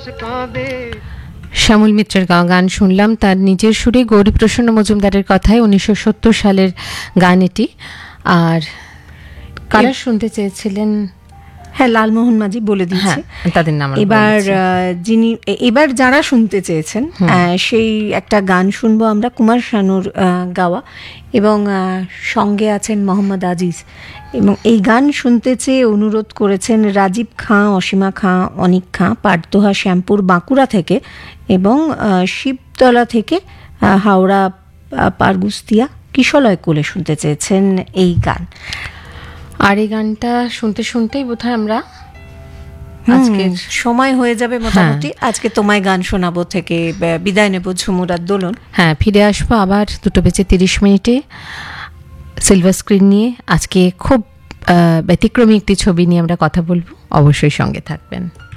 শ্যামল মিত্রের গাওয়া গান শুনলাম, তার নিজের সুরে গৌরীপ্রসন্ন মজুমদারের কথায় 1970 সালের গান এটি। আর কারা শুনতে চেয়েছিলেন? হ্যাঁ, লালমোহন মাঝি বলে দিয়েছে তাদের নাম। এবার যারা শুনতে চেয়েছেন সেই একটা গান শুনবো আমরা, কুমার শানুর গাওয়া, এবং সঙ্গে আছেন মোহাম্মদ আজিজ। এবং এই গান শুনতে চেয়ে অনুরোধ করেছেন রাজীব খাঁ, অসীমা খাঁ, অনিক খাঁ, পাটদোহা শ্যামপুর বাঁকুড়া থেকে, এবং শিবতলা থেকে হাওড়া পারগুস্তিয়া কিশলয় কোলে শুনতে চেয়েছেন এই গান। আর এই গানটা শুনতে শুনতেই বোধহয় আমরা আজকের সময় হয়ে যাবে মোটামুটি। আজকে তোমায় গান শোনাবো থেকে বিদায় নেব ঝুমুর আর দোলন। হ্যাঁ, ফিরে আসবো আবার 2:30 সিলভার স্ক্রিন নিয়ে। আজকে খুব ব্যতিক্রমী একটি ছবি নিয়ে আমরা কথা বলবো, অবশ্যই সঙ্গে থাকবেন।